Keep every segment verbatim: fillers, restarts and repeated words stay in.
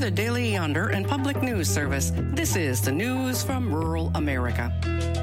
the Daily Yonder and Public News Service, this is the news from rural America.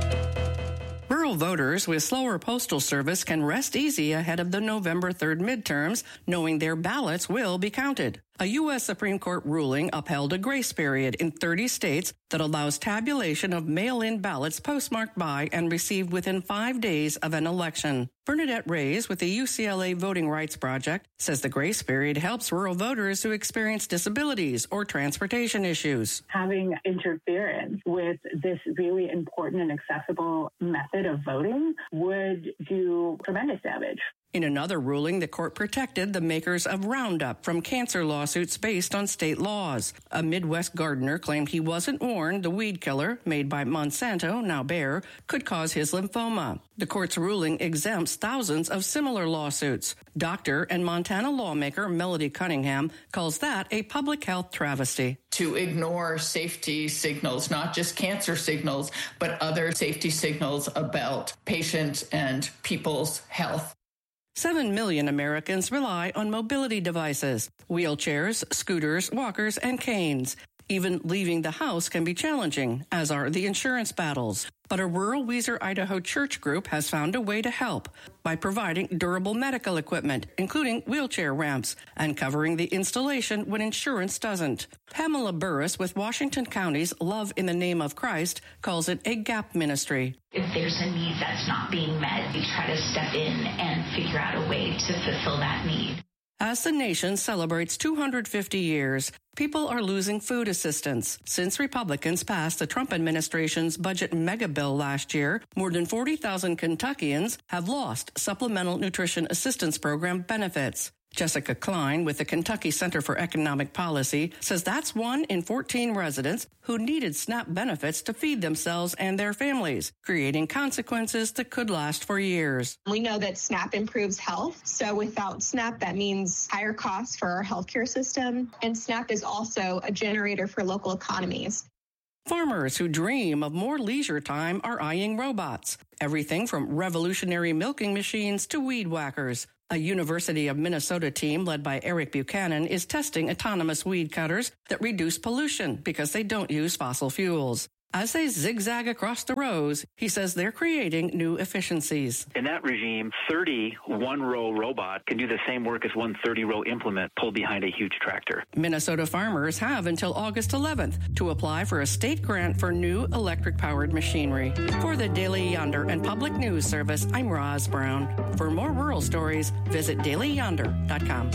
Rural voters with slower postal service can rest easy ahead of the November third midterms, knowing their ballots will be counted. A U S Supreme Court ruling upheld a grace period in thirty states that allows tabulation of mail-in ballots postmarked by and received within five days of an election. Bernadette Reyes with the U C L A Voting Rights Project says the grace period helps rural voters who experience disabilities or transportation issues. Having interference with this really important and accessible method of voting would do tremendous damage. In another ruling, the court protected the makers of Roundup from cancer lawsuits based on state laws. A Midwest gardener claimed he wasn't warned the weed killer, made by Monsanto, now Bayer, could cause his lymphoma. The court's ruling exempts thousands of similar lawsuits. Doctor and Montana lawmaker Melody Cunningham calls that a public health travesty. To ignore safety signals, not just cancer signals, but other safety signals about patient and people's health. Seven million Americans rely on mobility devices, wheelchairs, scooters, walkers, and canes. Even leaving the house can be challenging, as are the insurance battles. But a rural Weiser, Idaho church group has found a way to help by providing durable medical equipment, including wheelchair ramps, and covering the installation when insurance doesn't. Pamela Burris with Washington County's Love in the Name of Christ calls it a gap ministry. If there's a need that's not being met, we try to step in and figure out a way to fulfill that need. As the nation celebrates two hundred fifty years, people are losing food assistance. Since Republicans passed the Trump administration's budget mega bill last year, more than forty thousand Kentuckians have lost Supplemental Nutrition Assistance Program benefits. Jessica Klein with the Kentucky Center for Economic Policy says that's one in fourteen residents who needed SNAP benefits to feed themselves and their families, creating consequences that could last for years. We know that SNAP improves health. So without SNAP, that means higher costs for our healthcare system. And SNAP is also a generator for local economies. Farmers who dream of more leisure time are eyeing robots. Everything from revolutionary milking machines to weed whackers. A University of Minnesota team led by Eric Buchanan is testing autonomous weed cutters that reduce pollution because they don't use fossil fuels. As they zigzag across the rows, he says they're creating new efficiencies. In that regime, thirty one-row robot can do the same work as one thirty-row implement pulled behind a huge tractor. Minnesota farmers have until August eleventh to apply for a state grant for new electric-powered machinery. For the Daily Yonder and Public News Service, I'm Roz Brown. For more rural stories, visit daily yonder dot com.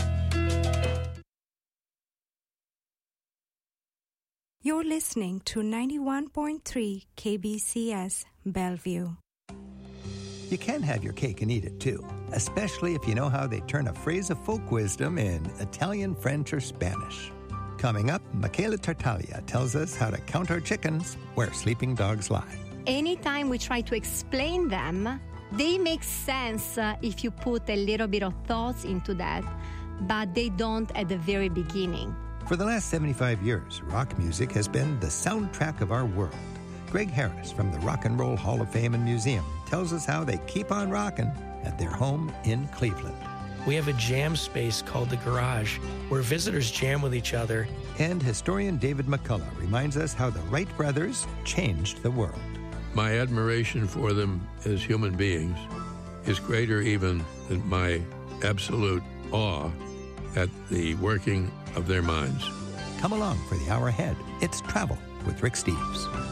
You're listening to ninety-one point three K B C S Bellevue. You can have your cake and eat it too, especially if you know how they turn a phrase of folk wisdom in Italian, French, or Spanish. Coming up, Michaela Tartaglia tells us how to count our chickens where sleeping dogs lie. Anytime we try to explain them, they make sense uh, if you put a little bit of thoughts into that, but they don't at the very beginning. For the last seventy-five years, rock music has been the soundtrack of our world. Greg Harris from the Rock and Roll Hall of Fame and Museum tells us how they keep on rocking at their home in Cleveland. We have a jam space called The Garage, where visitors jam with each other. And historian David McCullough reminds us how the Wright brothers changed the world. My admiration for them as human beings is greater even than my absolute awe at the working of their minds. Come along for the hour ahead. It's Travel with Rick Steves.